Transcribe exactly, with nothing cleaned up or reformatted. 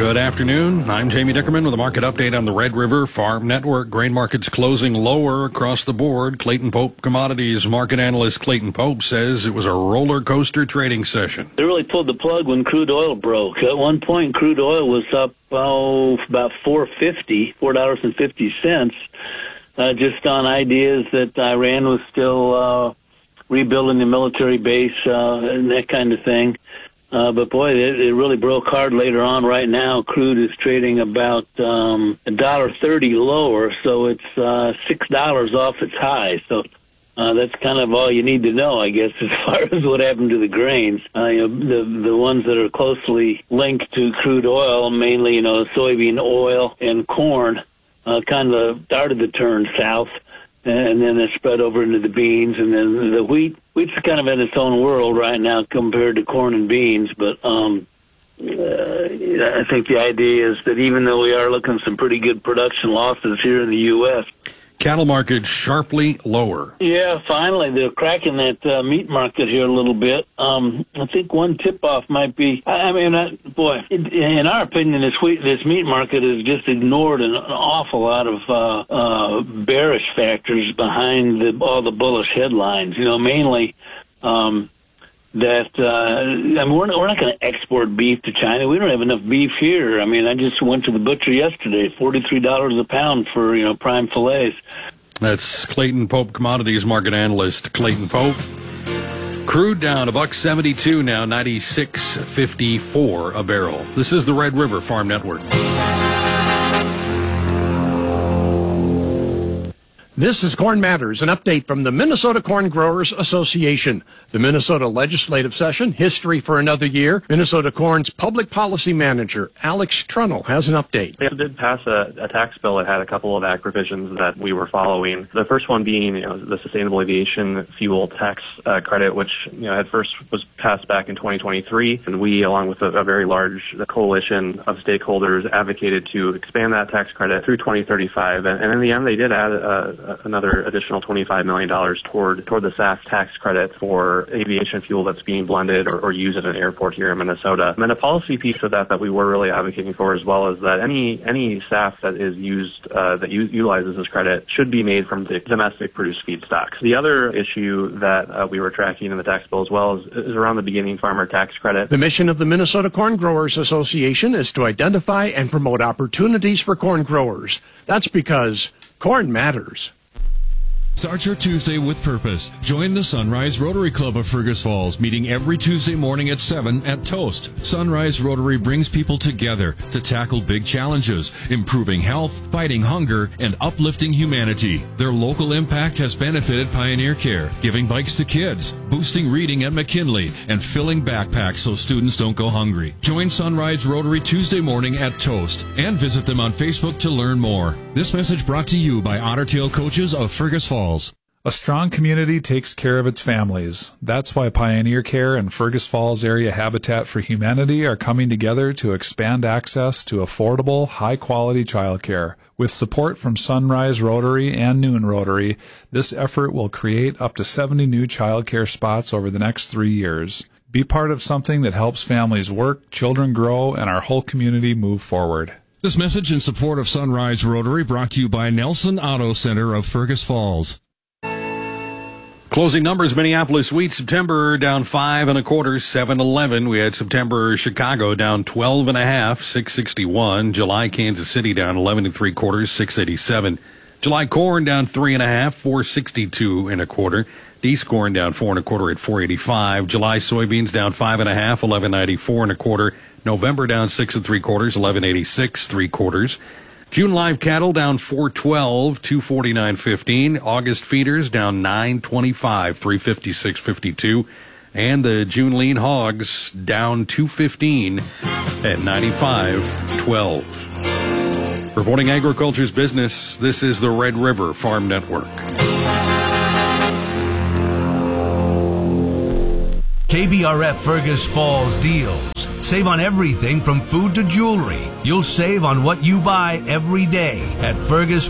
Good afternoon. I'm Jamie Dickerman with a market update on the Red River Farm Network. Grain markets closing lower across the board. Clayton Pope Commodities market analyst Clayton Pope says it was a roller coaster trading session. They really pulled the plug when crude oil broke. At one point, crude oil was up oh, about four fifty, four dollars and fifty cents, uh, just on ideas that Iran was still uh, rebuilding the military base uh, and that kind of thing. Uh, but boy, it, it really broke hard later on. Right now, crude is trading about um, one dollar thirty lower, so it's uh, six dollars off its high. So uh, that's kind of all you need to know, I guess, as far as what happened to the grains. Uh, you know, the the ones that are closely linked to crude oil, mainly, you know, soybean oil and corn, uh, kind of started to turn south. And then it spread over into the beans, and then the wheat. Wheat's kind of in its own world right now compared to corn and beans. But um, uh, I think the idea is that even though we are looking at some pretty good production losses here in the U S, cattle market sharply lower. Yeah, finally they're cracking that uh, meat market here a little bit. Um, I think one tip-off might be. I, I mean, I, boy, it, in our opinion, this wheat, this meat market has just ignored an, an awful lot of uh, uh, bearish factors behind the, all the bullish headlines. You know, mainly. Um, That uh, I mean, we're not, we're not going to export beef to China. We don't have enough beef here. I mean, I just went to the butcher yesterday, forty-three dollars a pound for you know prime fillets. That's Clayton Pope Commodities market analyst Clayton Pope. Crude down a buck seventy-two now, ninety-six fifty-four a barrel. This is the Red River Farm Network. This is Corn Matters, an update from the Minnesota Corn Growers Association. The Minnesota legislative session, history for another year. Minnesota Corn's public policy manager, Alex Trunnell, has an update. They did pass a, a tax bill that had a couple of ag provisions that we were following. The first one being, you know, the Sustainable Aviation Fuel Tax uh, Credit, which, you know, at first was passed back in twenty twenty-three, and we, along with a, a very large coalition of stakeholders, advocated to expand that tax credit through twenty thirty-five. And, and in the end, they did add a another additional twenty-five million dollars toward toward the S A F tax credit for aviation fuel that's being blended or, or used at an airport here in Minnesota. And then a policy piece of that that we were really advocating for as well is that any any S A F that is used uh, that u- utilizes this credit should be made from the domestic produced feedstocks. The other issue that uh, we were tracking in the tax bill as well is, is around the beginning farmer tax credit. The mission of the Minnesota Corn Growers Association is to identify and promote opportunities for corn growers. That's because corn matters. Start your Tuesday with purpose. Join the Sunrise Rotary Club of Fergus Falls, meeting every Tuesday morning at seven at Toast. Sunrise Rotary brings people together to tackle big challenges, improving health, fighting hunger, and uplifting humanity. Their local impact has benefited Pioneer Care, giving bikes to kids, boosting reading at McKinley, and filling backpacks so students don't go hungry. Join Sunrise Rotary Tuesday morning at Toast and visit them on Facebook to learn more. This message brought to you by Otter Tail Coaches of Fergus Falls. A strong community takes care of its families. That's why Pioneer Care and Fergus Falls Area Habitat for Humanity are coming together to expand access to affordable, high-quality childcare. With support from Sunrise Rotary and Noon Rotary, this effort will create up to seventy new childcare spots over the next three years. Be part of something that helps families work, children grow, and our whole community move forward. This message in support of Sunrise Rotary brought to you by Nelson Auto Center of Fergus Falls. Closing numbers, Minneapolis wheat, September down five and a quarter, seven eleven. We had September Chicago down twelve and a half, six sixty-one. July Kansas City down eleven and three quarters, six eighty-seven. July corn down three and a half, four sixty-two and a quarter. Dees corn down four and a quarter at four eighty-five. July soybeans down five and a half, eleven ninety-four and a quarter. November down six and three quarters, eleven eighty-six, three quarters. June live cattle down four twelve, two forty-nine fifteen. August feeders down nine twenty-five, three fifty-six fifty-two. And the June lean hogs down two fifteen at ninety-five twelve. Reporting agriculture's business, this is the Red River Farm Network. K B R F Fergus Falls deals. Save on everything from food to jewelry. You'll save on what you buy every day at Fergus